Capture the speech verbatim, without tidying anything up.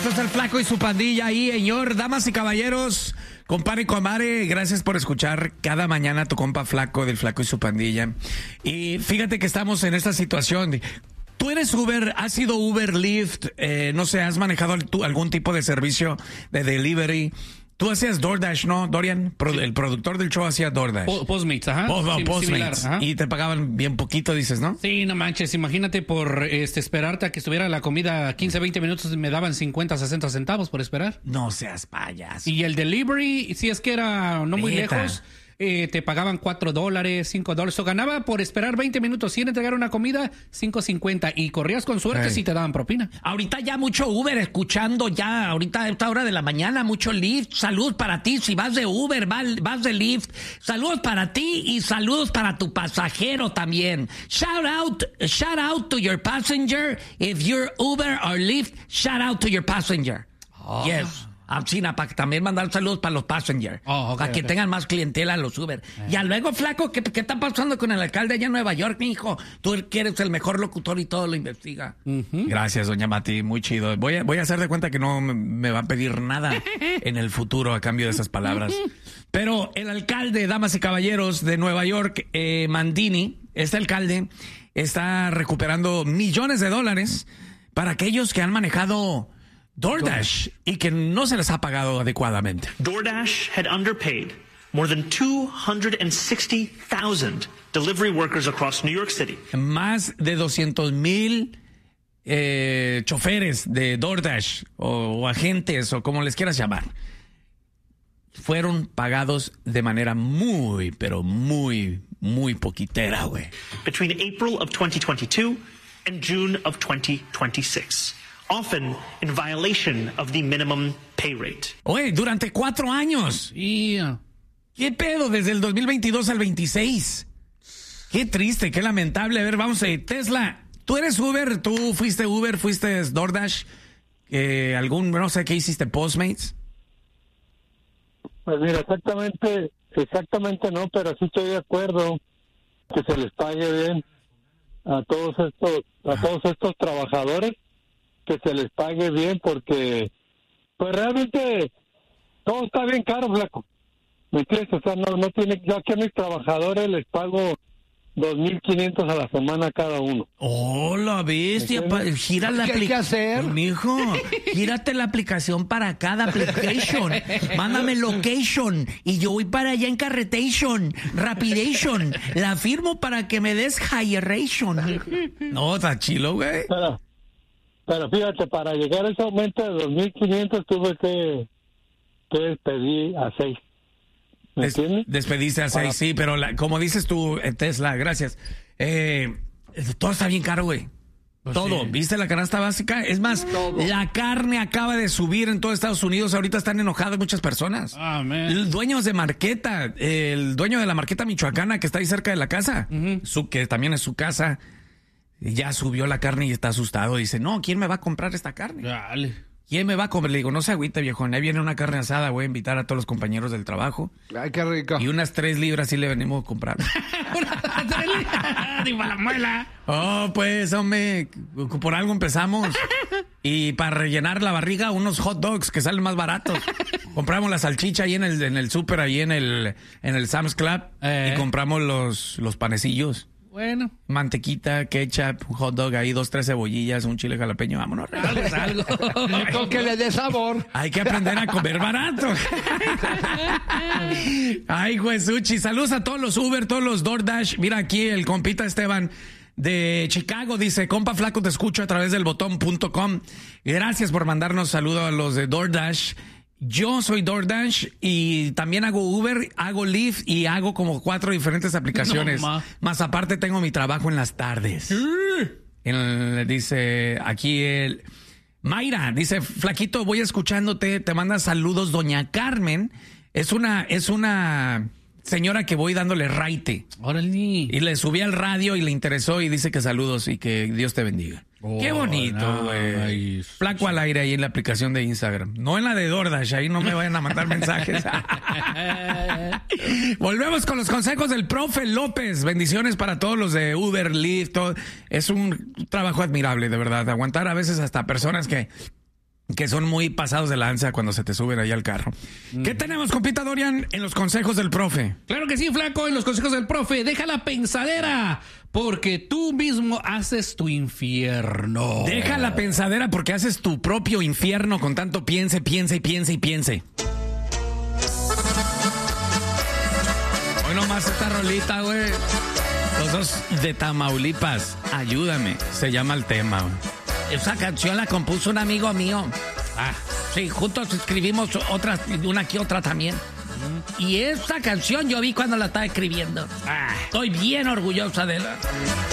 Esto es el Flaco y su pandilla ahí, señor, damas y caballeros, compadre y comadre, gracias por escuchar cada mañana tu compa Flaco del Flaco y su pandilla. Y fíjate que estamos en esta situación. Tú eres Uber, has sido Uber, Lyft, eh, no sé, has manejado algún tipo de servicio de delivery. Tú hacías DoorDash, ¿no, Dorian? Pro, sí. El productor del show hacía DoorDash. Po- Postmates, ajá. Post, no, sí, Postmates. Similar, y te pagaban bien poquito, dices, ¿no? Sí, no manches. Imagínate por este esperarte a que estuviera la comida quince, veinte minutos, me daban cincuenta, sesenta centavos por esperar. No seas payaso. Y el delivery, si es que era no muy Neta. lejos, eh, te pagaban cuatro dólares, cinco dólares. O ganaba por esperar veinte minutos sin entregar una comida, cinco cincuenta. Y corrías con suerte Hey. si te daban propina. Ahorita ya mucho Uber escuchando ya, ahorita a esta hora de la mañana, mucho Lyft. Salud para ti, si vas de Uber, vas, vas de Lyft. Saludos para ti y saludos para tu pasajero también. Shout out, shout out to your passenger. If you're Uber or Lyft, shout out to your passenger. Oh. Yes. China, para también mandar saludos para los passengers, oh, okay, para que okay. tengan más clientela los Uber. Eh. Y luego, Flaco, ¿qué, ¿qué está pasando con el alcalde allá en Nueva York, mi hijo? Tú que eres el mejor locutor y todo lo investiga. Uh-huh. Gracias, doña Mati, muy chido. Voy a, voy a hacer de cuenta que no me, me va a pedir nada en el futuro a cambio de esas palabras. Pero el alcalde, damas y caballeros, de Nueva York, eh, Mandini, este alcalde, está recuperando millones de dólares para aquellos que han manejado DoorDash y que no se les ha pagado adecuadamente. DoorDash had underpaid more than two hundred sixty thousand delivery workers across New York City. Más de doscientos mil eh, choferes de DoorDash o, o agentes o como les quieras llamar fueron pagados de manera muy, pero muy, muy poquitera, güey. Between April of twenty twenty-two and June of twenty twenty-six. Often in violation of the minimum pay rate. Oye, durante cuatro años. Yeah. ¿Qué pedo? Desde el dos mil veintidós al veintiséis. Qué triste, qué lamentable. A ver, vamos a ir. Tesla, tú eres Uber, tú fuiste Uber, fuiste DoorDash. Eh, algún, no sé qué hiciste, Postmates. Pues mira, exactamente, exactamente no, pero sí estoy de acuerdo que se les pague bien a todos estos, a todos estos trabajadores. Que se les pague bien porque pues realmente todo está bien caro, Flaco, ¿me entiendes? O sea, no, no tiene, yo aquí a mis trabajadores les pago dos mil quinientos a la semana cada uno. Oh, la bestia, pa, gira la ¿Qué hay que hacer? Mijo, gírate la aplicación para cada application. Mándame location y yo voy para allá en carretation, rapidation. La firmo para que me des hiration. No, está chilo, güey. Pero, pero fíjate, para llegar a ese aumento de dos mil quinientos tuve que, que despedir a seis. ¿Me Des, entiendes? despediste a seis, para... sí, pero la, como dices tú, Tesla, gracias. Eh, todo está bien caro, güey. Pues todo. Sí. ¿Viste la canasta básica? Es más, todo. La carne acaba de subir en todo Estados Unidos. Ahorita están enojadas muchas personas. Ah, man. Dueños de marqueta, el dueño de la marqueta michoacana que está ahí cerca de la casa, uh-huh. su, que también es su casa, ya subió la carne y está asustado. Dice, no, ¿quién me va a comprar esta carne? Dale. ¿Quién me va a comer? Le digo, no se agüite, viejo. Ahí viene una carne asada. Voy a invitar a todos los compañeros del trabajo. Ay, qué rico. Y unas tres libras sí le venimos a comprar. ¡Diva la muela! Oh, pues, hombre, por algo empezamos. Y para rellenar la barriga, unos hot dogs que salen más baratos. Compramos la salchicha ahí en el, en el súper, ahí en el, en el Sam's Club. Eh. Y compramos los, los panecillos. Bueno. Mantequita, ketchup, un hot dog ahí, dos, tres cebollillas, un chile jalapeño. Vámonos. Regales algo. Con que le dé sabor. Hay que aprender a comer barato. Ay, Juesuchi. Saludos a todos los Uber, todos los DoorDash. Mira aquí el compita Esteban de Chicago. Dice, compa Flaco, te escucho a través del botón punto com. Gracias por mandarnos saludos a los de DoorDash. Yo soy DoorDash y también hago Uber, hago Lyft y hago como cuatro diferentes aplicaciones. No, ma. Más aparte tengo mi trabajo en las tardes. Sí. El, dice aquí el... Mayra, dice, Flaquito, voy escuchándote, te manda saludos doña Carmen. Es una, es una señora que voy dándole raite. Órale. Y le subí al radio y le interesó y dice que saludos y que Dios te bendiga. Oh, qué bonito, güey. Nice. Flaco al aire ahí en la aplicación de Instagram. No en la de DoorDash, ahí no me vayan a mandar mensajes. Volvemos con los consejos del profe López. Bendiciones para todos los de Uber, Lyft. Todo. Es un trabajo admirable, de verdad. Aguantar a veces hasta personas que que son muy pasados de lanza cuando se te suben ahí al carro. Mm. ¿Qué tenemos, compita Dorian, en los consejos del profe? Claro que sí, flaco, en los consejos del profe. Deja la pensadera, porque tú mismo haces tu infierno. Deja la pensadera porque haces tu propio infierno con tanto piense, piense y piense y piense. Hoy nomás esta rolita, güey. Los dos de Tamaulipas, ayúdame, se llama el tema, güey. Esa canción la compuso un amigo mío. Ah, sí, juntos escribimos otras, una que otra también. Mm. Y esta canción yo vi cuando la estaba escribiendo. Ah, estoy bien orgullosa de la...